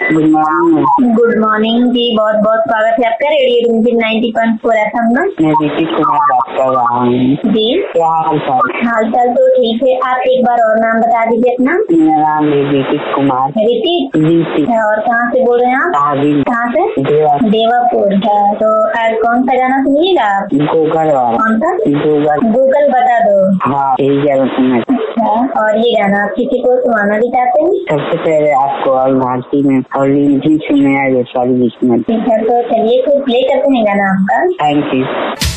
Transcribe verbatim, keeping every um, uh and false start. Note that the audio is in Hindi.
Good morning. गुड मॉर्निंग जी, बहुत बहुत स्वागत है आपका रेडियो रिमझिम ninety point four F M में। मैं ऋतिक कुमार बात कर रहा हूँ जी, क्या हाल चाल? हाल चाल तो ठीक है। आप एक बार और नाम बता दीजिए अपना। मेरा नाम है ऋतिक कुमार। ऋतिक, ऋतिक और कहाँ से बोल रहे हैं आप? ताहिल। कहाँ से? देवा देवापुर। तो आज कौन सा गाना सुनिएगा आप? गूगल वाला। कौन सा? गूगल। गूगल बता दो। हाँ यही गाना सुनना। अच्छा, और ये गाना आप किसी को सुनाना भी चाहते हैं? सबसे पहले आपको और भारती में और रिमझिम से नया जो सारी जिसमें। ठीक है, तो चलिए फिर प्ले करते हैं गाना आपका। Thank you.